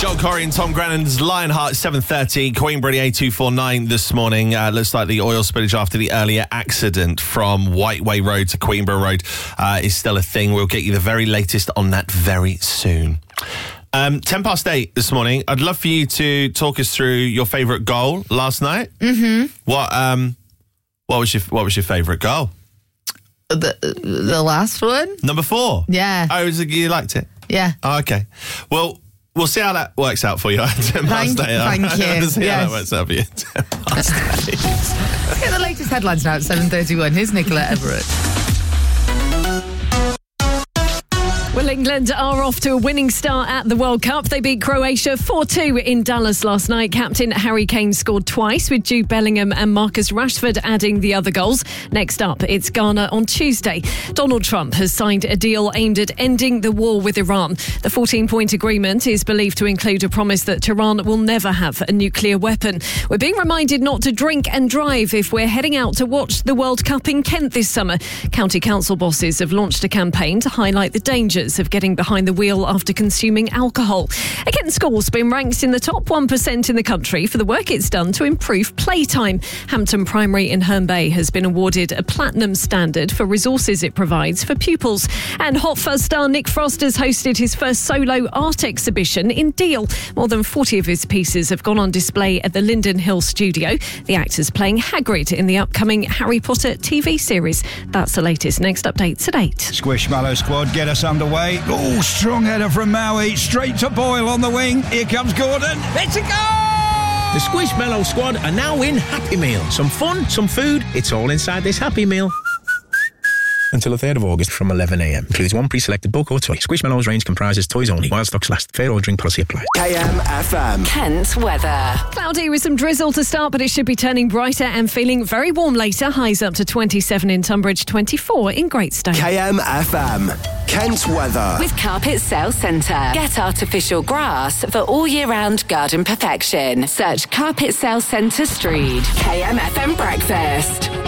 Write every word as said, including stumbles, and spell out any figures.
Joel Corey and Tom Grannan's Lionheart, seven thirty, Queenbury A two forty-nine this morning. Uh, looks like the oil spillage after the earlier accident from Whiteway Road to Queenbury Road uh, is still a thing. We'll get you the very latest on that very soon. Um, ten past eight this morning. I'd love for you to talk us through your favourite goal last night. Mm-hmm. What um, what was your What was your favourite goal? The the last one? Number four. Yeah. Oh, was it, you liked it? Yeah. Oh, okay. Well, we'll see how that works out for you. ten past Thank, eight. thank you. We'll see yes. how that works out for you. ten past eight. Let's get the latest headlines now at seven thirty-one. Here's Nicola Everett. Well, England are off to a winning start at the World Cup. They beat Croatia four two in Dallas last night. Captain Harry Kane scored twice, with Jude Bellingham and Marcus Rashford adding the other goals. Next up, it's Ghana on Tuesday. Donald Trump has signed a deal aimed at ending the war with Iran. The fourteen-point agreement is believed to include a promise that Tehran will never have a nuclear weapon. We're being reminded not to drink and drive if we're heading out to watch the World Cup in Kent this summer. County council bosses have launched a campaign to highlight the dangers of getting behind the wheel after consuming alcohol. A Kent school's been ranked in the top one percent in the country for the work it's done to improve playtime. Hampton Primary in Herne Bay has been awarded a platinum standard for resources it provides for pupils. And Hot Fuzz star Nick Frost has hosted his first solo art exhibition in Deal. More than forty of his pieces have gone on display at the Linden Hill studio. The actor's playing Hagrid in the upcoming Harry Potter T V series. That's the latest. Next updates at eight. Squishmallow squad, get us underway. Oh, strong header from Maui. Straight to Boyle on the wing. Here comes Gordon. It's a goal! The Squishmallow squad are now in Happy Meal. Some fun, some food. It's all inside this Happy Meal. Until the third of August from eleven a m. Includes one pre-selected book or toy. Squishmallows range comprises toys only. While stocks last. Fair ordering policy applies. K M F M. Kent weather. Cloudy with some drizzle to start, but it should be turning brighter and feeling very warm later. Highs up to twenty-seven in Tunbridge, twenty-four in Greatstone. K M F M. Kent weather. With Carpet Sales Centre. Get artificial grass for all year-round garden perfection. Search Carpet Sales Centre Street. K M F M Breakfast.